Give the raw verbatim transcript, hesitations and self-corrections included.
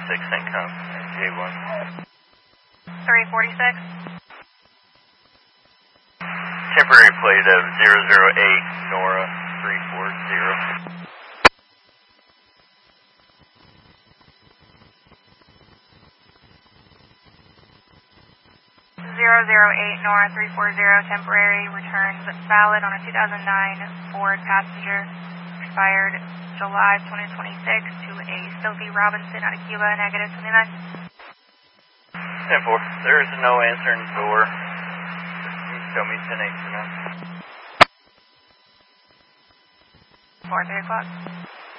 forty-six income and J one. three forty-six. Temporary plate of zero zero eight Nora three four zero. zero zero eight Nora three four zero, temporary, returns valid on a two thousand nine Ford Passenger, expired July twenty twenty-six to a Sophie Robinson out of Cuba, negative twenty-nine. ten four, there is no answer in the door. You can show me ten eight for now. four, three o'clock.